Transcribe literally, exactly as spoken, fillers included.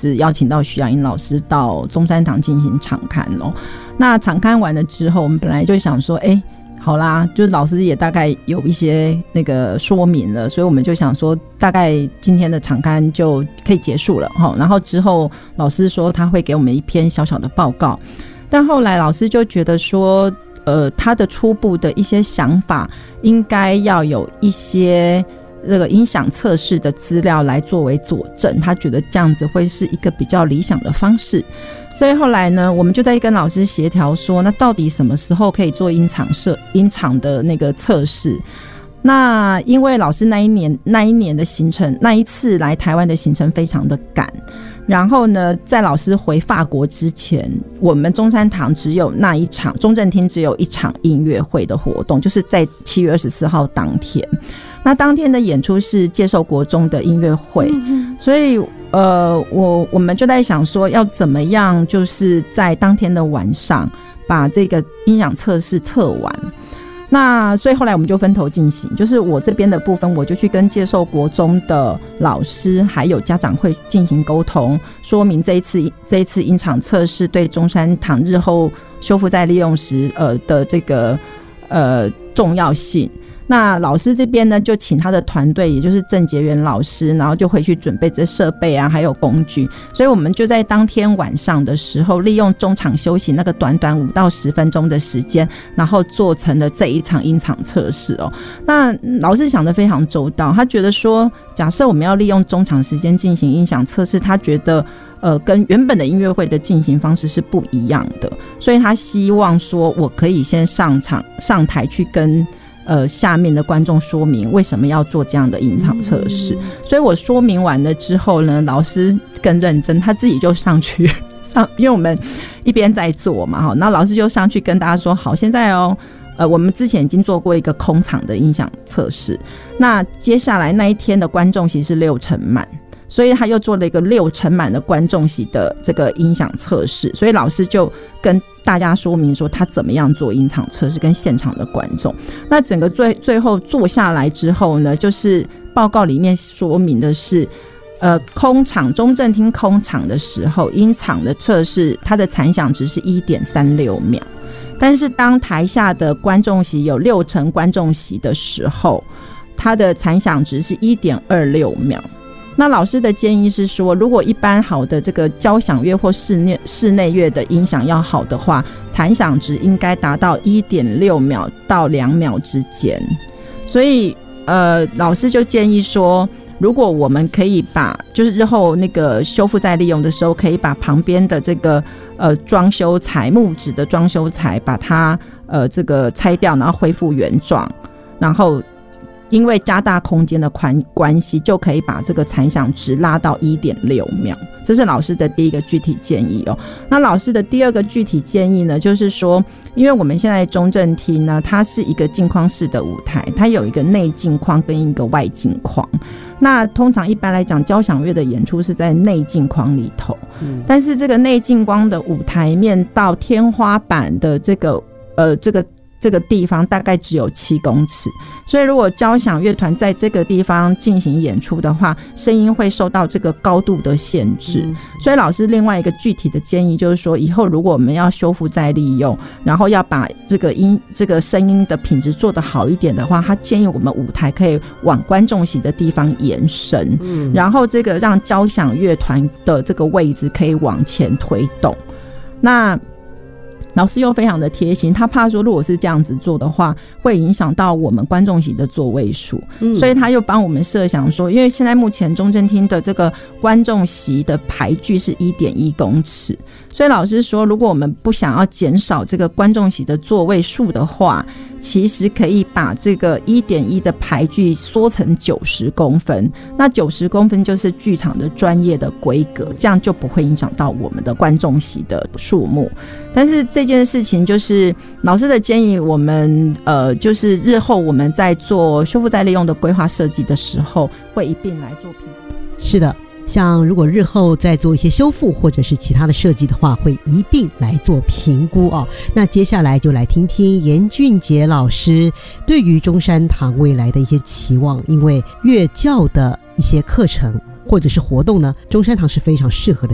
就是邀请到徐雅英老师到中山堂进行场勘哦。那场勘完了之后，我们本来就想说，哎，好啦，就是老师也大概有一些那个说明了，所以我们就想说，大概今天的场勘就可以结束了哈。然后之后老师说他会给我们一篇小小的报告，但后来老师就觉得说，呃，他的初步的一些想法应该要有一些这个音响测试的资料来作为佐证，他觉得这样子会是一个比较理想的方式。所以后来呢，我们就在跟老师协调说，那到底什么时候可以做音场设音场的那个测试？那因为老师那一年那一年的行程，那一次来台湾的行程非常的赶，然后呢，在老师回法国之前，我们中山堂只有那一场，中正厅只有一场音乐会的活动，就是在七月二十四号当天。那当天的演出是介寿国中的音乐会，嗯、所以呃，我我们就在想说，要怎么样，就是在当天的晚上把这个音响测试测完。那所以后来我们就分头进行，就是我这边的部分，我就去跟介寿国中的老师还有家长会进行沟通，说明这一次这一次音场测试对中山堂日后修复再利用时呃的这个呃重要性。那老师这边呢，就请他的团队，也就是郑杰元老师，然后就回去准备这设备啊，还有工具。所以我们就在当天晚上的时候，利用中场休息那个短短五到十分钟的时间，然后做成了这一场音场测试哦。那老师想得非常周到，他觉得说，假设我们要利用中场时间进行音响测试，他觉得呃，跟原本的音乐会的进行方式是不一样的，所以他希望说我可以先上场上台去跟呃，下面的观众说明为什么要做这样的音场测试、嗯、所以我说明完了之后呢，老师更认真，他自己就上去上，因为我们一边在做嘛，然后老师就上去跟大家说，好，现在哦呃，我们之前已经做过一个空场的音响测试，那接下来那一天的观众席是六成满，所以他又做了一个六成满的观众席的这个音响测试，所以老师就跟大家说明说他怎么样做音场测试跟现场的观众。那整个最最后做下来之后呢，就是报告里面说明的是呃，空场中正厅空场的时候，音场的测试它的残响值是 一点三六秒，但是当台下的观众席有六成观众席的时候，它的残响值是 一点二六秒。那老师的建议是说，如果一般好的这个交响乐或室内室内乐的音响要好的话，残响值应该达到 一点六秒到两秒之间。所以呃，老师就建议说，如果我们可以把就是日后那个修复再利用的时候，可以把旁边的这个呃装修材木质的装修材把它呃这个拆掉，然后恢复原状，然后因为加大空间的关系，就可以把这个残响值拉到 一点六秒。这是老师的第一个具体建议哦。那老师的第二个具体建议呢，就是说，因为我们现在中正厅呢，它是一个镜框式的舞台，它有一个内镜框跟一个外镜框。那通常一般来讲，交响乐的演出是在内镜框里头，嗯、但是这个内镜框的舞台面到天花板的这个呃这个。这个地方大概只有七公尺，所以如果交响乐团在这个地方进行演出的话，声音会受到这个高度的限制、嗯、所以老师另外一个具体的建议就是说，以后如果我们要修复再利用，然后要把这个音这个声音的品质做得好一点的话，他建议我们舞台可以往观众席的地方延伸、嗯、然后这个让交响乐团的这个位置可以往前推动。那老师又非常的贴心，他怕说如果是这样子做的话会影响到我们观众席的座位数、嗯、所以他又帮我们设想说，因为现在目前中正厅的这个观众席的排距是 一点一公尺，所以老师说如果我们不想要减少这个观众席的座位数的话，其实可以把这个 一点一 的排距缩成九十公分，那九十公分就是剧场的专业的规格，这样就不会影响到我们的观众席的数目。但是这件事情就是老师的建议，我们呃就是日后我们在做修复再利用的规划设计的时候会一并来做评估。 是的，像如果日后再做一些修复或者是其他的设计的话，会一并来做评估哦。那接下来就来听听严俊杰老师对于中山堂未来的一些期望，因为乐教的一些课程或者是活动呢，中山堂是非常适合的